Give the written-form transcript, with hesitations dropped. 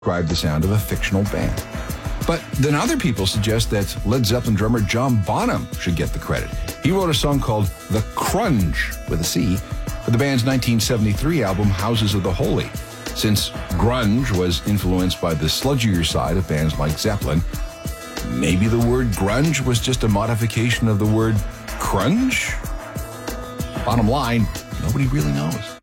describe the sound of a fictional band. But then other people suggest that Led Zeppelin drummer John Bonham should get the credit. He wrote a song called The Crunge, with a C, for the band's 1973 album Houses of the Holy. Since grunge was influenced by the sludgier side of bands like Zeppelin, maybe the word grunge was just a modification of the word crunge? Bottom line, nobody really knows.